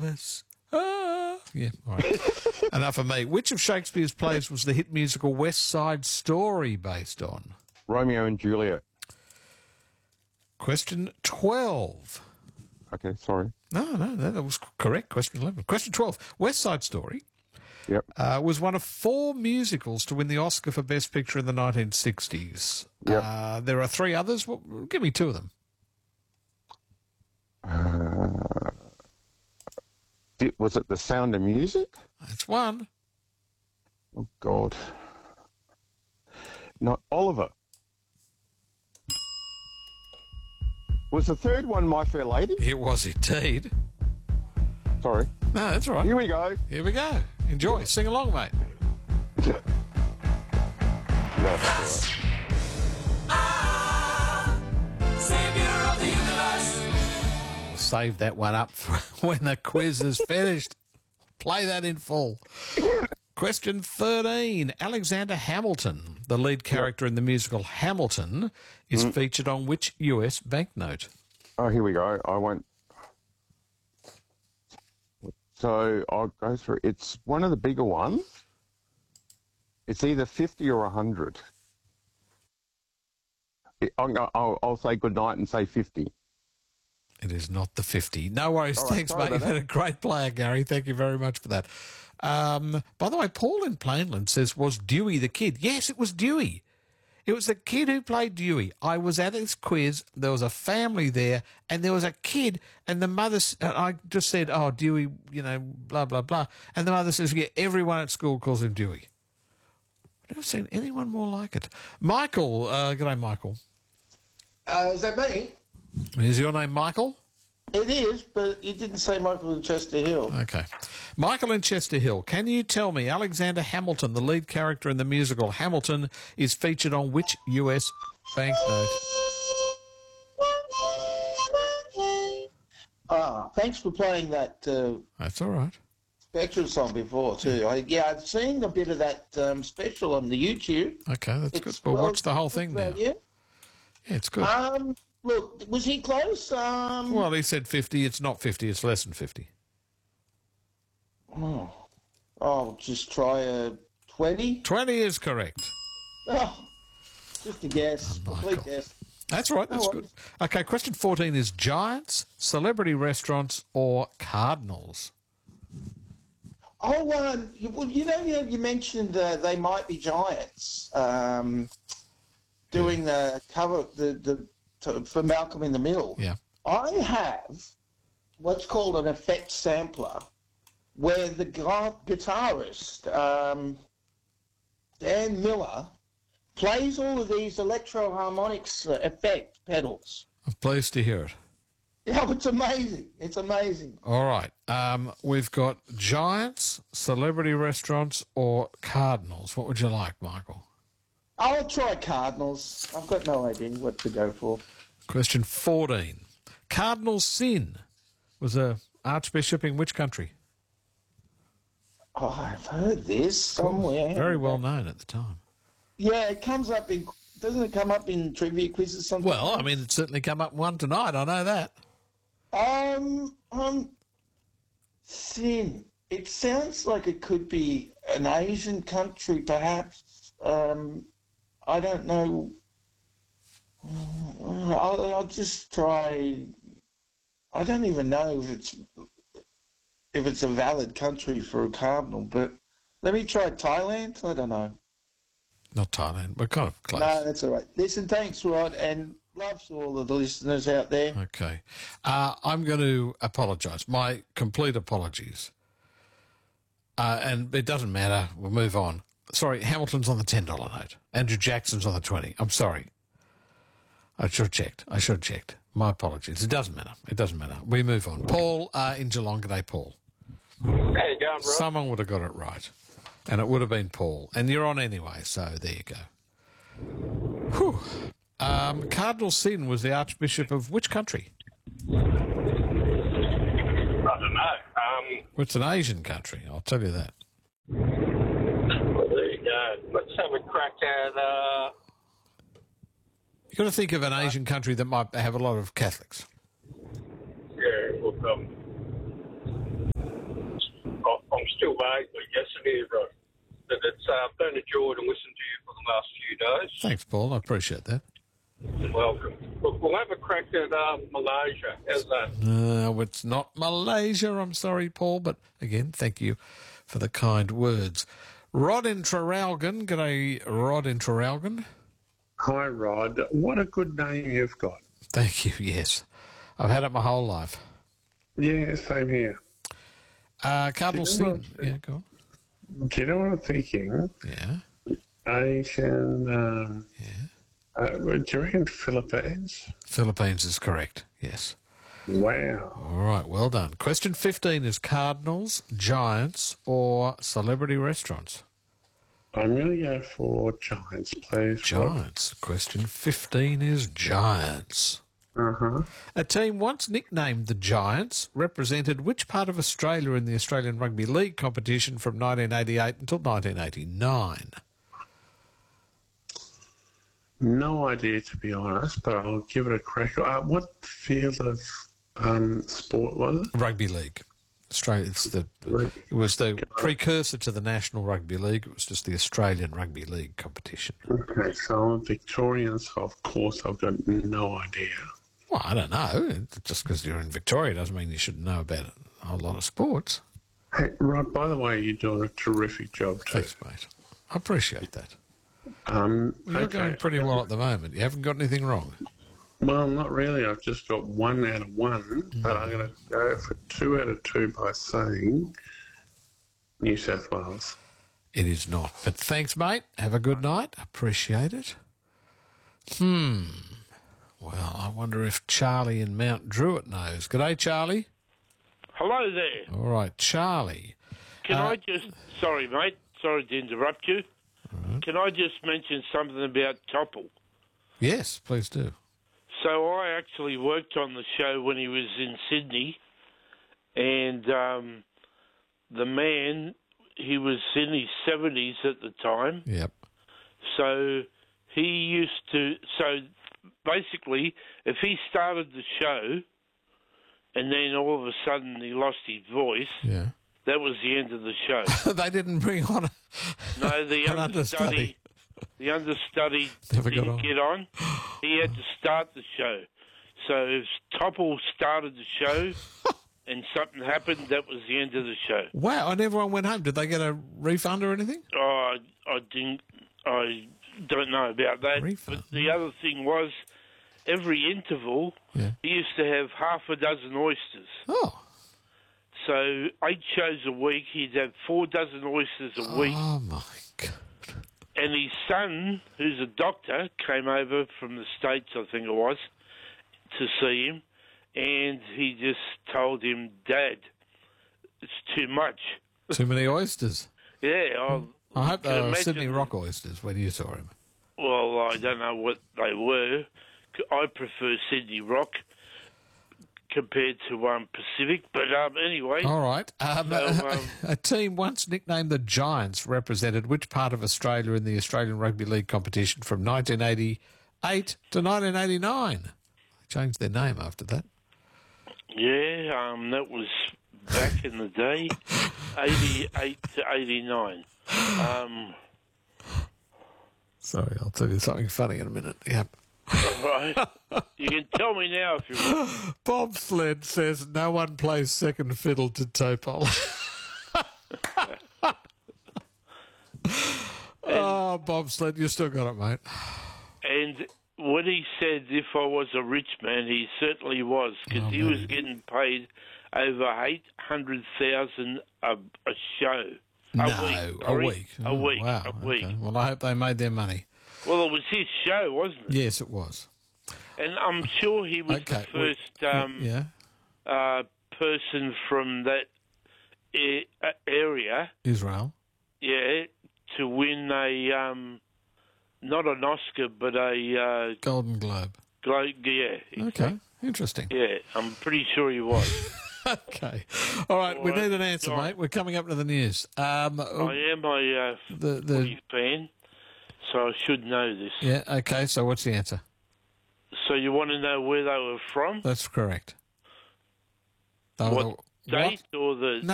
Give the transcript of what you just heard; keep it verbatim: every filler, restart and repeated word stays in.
Elvis. Ah. Yeah, all right. Enough of me. Which of Shakespeare's plays was the hit musical West Side Story based on? Romeo and Juliet. Question twelve. Okay, sorry. No, no, no, that was correct. Question eleven. Question twelve. West Side Story Yep. uh, was one of four musicals to win the Oscar for Best Picture in the nineteen sixties. Yep. Uh, there are three others. Well, give me two of them. Uh, it, was it The Sound of Music? That's one. Oh, God. Not Oliver. Was the third one My Fair Lady? It was indeed. Sorry. No, that's all right. Here we go. Here we go. Enjoy. Sing along, mate. Yeah, that's all right. We'll save that one up for when the quiz is finished. Play that in full. Question thirteen. Alexander Hamilton, the lead character in the musical Hamilton, is mm. featured on which U S banknote? Oh, here we go. I won't. So I'll go through. It's one of the bigger ones. It's either fifty or one hundred. I'll, I'll, I'll say goodnight and say fifty. It is not the fifty. No worries. Right, Thanks, mate. You've had a great player, Gary. Thank you very much for that. Um, by the way, Paul in Plainland says, was Dewey the kid? Yes, it was Dewey. It was the kid who played Dewey. I was at this quiz. There was a family there, and there was a kid, and the mother, I just said, oh, Dewey, you know, blah, blah, blah. And the mother says, yeah, everyone at school calls him Dewey. I've never seen anyone more like it. Michael, uh, good day, Michael. Uh, is that me? Is your name Michael? It is, but you didn't say Michael in Chester Hill. Okay. Michael in Chester Hill, can you tell me Alexander Hamilton, the lead character in the musical Hamilton, is featured on which U S banknote? Ah, thanks for playing that. Uh, That's all right. Spectral song before too. I, yeah, I've seen a bit of that um, special on the YouTube. Okay, that's it's, good. Well, well, watch the whole thing now. Yeah, yeah, it's good. Um, look, was he close? Um, well, he said fifty. It's not fifty. It's less than fifty. Oh, I'll just try a twenty. Twenty is correct. Oh, just a guess. Oh, Complete guess. That's right. That's oh, good. Okay, question fourteen is giants, celebrity restaurants, or cardinals? Oh, um, you, well, you know, you, you mentioned uh, they might be giants. Um, doing the cover the the to, for Malcolm in the Middle. Yeah, I have what's called an effect sampler, where the gu- guitarist um, Dan Miller plays all of these electro-harmonics uh, effect pedals. I'm pleased to hear it. Yeah, it's amazing. It's amazing. All right. Um, we've got giants, celebrity restaurants, or cardinals. What would you like, Michael? I'll try Cardinals. I've got no idea what to go for. Question fourteen. Cardinal Sin was a archbishop in which country? Oh, I've heard this somewhere. Very well known at the time. Yeah, it comes up in... Doesn't it come up in trivia quizzes sometimes? Well, I mean, it's certainly come up one tonight. I know that. Um, um, Sin. It sounds like it could be an Asian country, perhaps. Um, I don't know. I'll, I'll just try. I don't even know if it's if it's a valid country for a cardinal, but let me try Thailand. I don't know. Not Thailand. We're kind of close. No, that's all right. Listen, thanks, Rod, and love to all of the listeners out there. Okay. Uh, I'm going to apologise. My complete apologies. Uh, and it doesn't matter. We'll move on. Sorry, Hamilton's on the ten dollar note. Andrew Jackson's on the twenty. I'm sorry. I should have checked. I should have checked. My apologies. It doesn't matter. It doesn't matter. We move on. Paul uh, in Geelong. G'day, Paul. How you going, Rod? Someone would have got it right. And it would have been Paul. And you're on anyway, so there you go. Whew. Um, Cardinal Sin was the Archbishop of which country? I don't know. Um, well, it's an Asian country, I'll tell you that. Well, there you go. Let's have a crack at... Uh... You've got to think of an Asian country that might have a lot of Catholics. Yeah, look, um... hear uh, that it's uh, been a joy to listen to you for the last few days. Thanks, Paul. I appreciate that. You're welcome. Look, we'll have a crack at uh, Malaysia. How's that? No, it's not Malaysia. I'm sorry, Paul. But again, thank you for the kind words. Rod in Traralgon. G'day, Rod in Traralgon. Hi, Rod. What a good name you've got. Thank you, yes. I've had it my whole life. Yeah, same here. Uh, Cardinal Do you know Sin. what- Yeah, go on. Do you know what I'm thinking? Yeah. Asian, um, Yeah. uh, do you reckon Philippines? Philippines is correct, yes. Wow. All right, well done. Question fifteen is Cardinals, Giants, or celebrity restaurants? I'm going to go for Giants, please. Giants. Question fifteen is Giants. Uh-huh. A team once nicknamed the Giants represented which part of Australia in the Australian Rugby League competition from nineteen eighty-eight until nineteen eighty-nine? No idea, to be honest, but I'll give it a crack. Uh, what field of um, sport was it? Rugby League. Australia. It's the. It was the precursor to the National Rugby League. It was just the Australian Rugby League competition. Okay, so I'm a Victorian, so of course I've got no idea. Well, I don't know. Just because you're in Victoria doesn't mean you should know about a whole lot of sports. Hey, Rod, by the way, you're doing a terrific job too. Thanks, mate. I appreciate that. Um, Well, you're okay. going pretty well at the moment. You haven't got anything wrong. Well, not really. I've just got one out of one, but I'm going to go for two out of two by saying New South Wales. It is not. But thanks, mate. Have a good night. Appreciate it. Hmm. Well, I wonder if Charlie in Mount Druitt knows. G'day, Charlie. Hello there. All right, Charlie. Can Uh, I just... Sorry, mate. Sorry to interrupt you. Can I just mention something about Topple? Yes, please do. So I actually worked on the show when he was in Sydney, and um, the man, he was in his seventies at the time, Yep. so he used to... So basically, if he started the show and then all of a sudden he lost his voice, Yeah. that was the end of the show. They didn't bring on a... No, the An understudy, the understudy Never got didn't on. get on. He had to start the show. So if Topple started the show and something happened, that was the end of the show. Wow, and everyone went home. Did they get a refund or anything? Oh, I, I didn't. I don't know about that. Refund. But the other thing was, every interval, Yeah. he used to have half a dozen oysters. Oh. So eight shows a week, he'd have four dozen oysters a week. Oh, my God. And his son, who's a doctor, came over from the States, I think it was, to see him. And he just told him, Dad, it's too much. Too many oysters. Yeah, I, I hope they can were imagine- Sydney Rock oysters when you saw him. Well, I don't know what they were. I prefer Sydney Rock compared to um, Pacific. But um, anyway, All right. Um, So, a, um, a team once nicknamed the Giants represented which part of Australia in the Australian Rugby League competition from nineteen eighty-eight to nineteen eighty-nine? They changed their name after that. yeah, um, that was back in the day, eighty-eight to eighty-nine. Um, Sorry, I'll tell you something funny in a minute. Yep. right. You can tell me now if you want. Bob Sled says no one plays second fiddle to Topol. Oh, Bob Sled, you still got it, mate. And when he said if I was a rich man, he certainly was, because Oh, he man. was getting paid over eight hundred thousand a a show. A no, week, a sorry. week. A Oh, week. Wow. A week. Okay. Well, I hope they made their money. Well, it was his show, wasn't it? Yes, it was. And I'm sure he was Okay, the well, first um, Yeah. uh, person from that a- uh, area, Israel. yeah, to win a um, not an Oscar, but a uh, Golden Globe. glo- yeah, Okay. Interesting. yeah. I'm pretty sure he was. Okay. All right. We All right. need an answer, All right. mate. We're coming up to the news. Um, I am a uh, the the footy fan, so I should know this. yeah. Okay. So what's the answer? So you want to know where they were from? That's correct. They were What the- date or the No,